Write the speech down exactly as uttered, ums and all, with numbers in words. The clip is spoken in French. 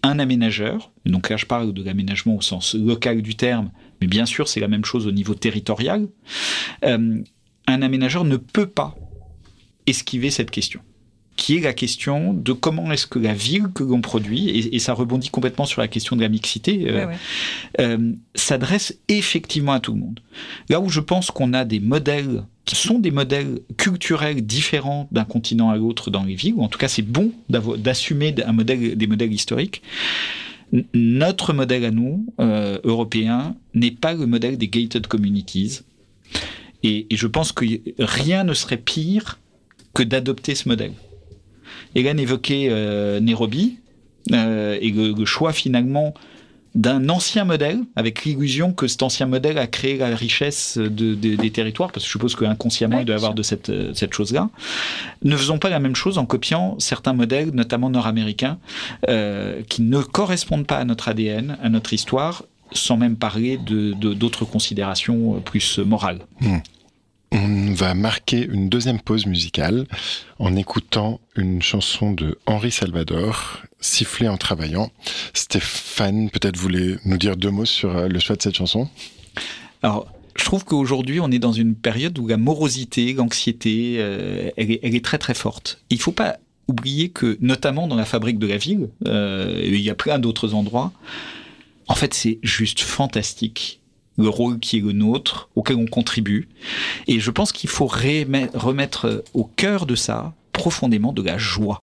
un aménageur, donc là je parle de l'aménagement au sens local du terme, mais bien sûr c'est la même chose au niveau territorial, euh, un aménageur ne peut pas esquiver cette question, qui est la question de comment est-ce que la ville que l'on produit, et, et ça rebondit complètement sur la question de la mixité, euh, ouais, ouais. Euh, s'adresse effectivement à tout le monde. Là où je pense qu'on a des modèles qui sont des modèles culturels différents d'un continent à l'autre dans les villes, ou en tout cas c'est bon d'assumer un modèle, des modèles historiques. Notre modèle à nous, euh, européens, n'est pas le modèle des gated communities. Et, et je pense que rien ne serait pire que d'adopter ce modèle. Hélène évoquait euh, Nairobi, euh, et le, le choix finalement d'un ancien modèle, avec l'illusion que cet ancien modèle a créé la richesse de, de, des territoires, parce que je suppose qu'inconsciemment, ouais, il doit y avoir de cette, cette chose-là. Ne faisons pas la même chose en copiant certains modèles, notamment nord-américains, euh, qui ne correspondent pas à notre A D N, à notre histoire, sans même parler de, de, d'autres considérations plus morales. Mmh. On va marquer une deuxième pause musicale en écoutant une chanson de Henri Salvador, Siffler en travaillant. Stéphane, peut-être vous voulez nous dire deux mots sur le choix de cette chanson ? Alors, je trouve qu'aujourd'hui, on est dans une période où la morosité, l'anxiété, euh, elle, est, elle est très très forte. Il ne faut pas oublier que, notamment dans la fabrique de la ville, euh, il y a plein d'autres endroits, en fait, c'est juste fantastique. Le rôle qui est le nôtre, auquel on contribue. Et je pense qu'il faut remettre au cœur de ça, profondément, de la joie.